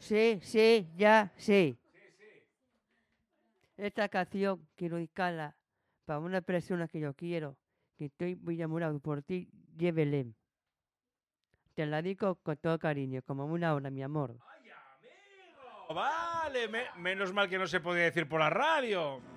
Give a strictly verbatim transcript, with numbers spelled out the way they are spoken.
Sí, sí, ya, sí. Esta canción quiero dedicarla para una persona que yo quiero, que estoy muy enamorado por ti, llévele. Te la digo con todo cariño, como una hora, mi amor. ¡Ay, amigo! Vale, me- menos mal que no se podía decir por la radio.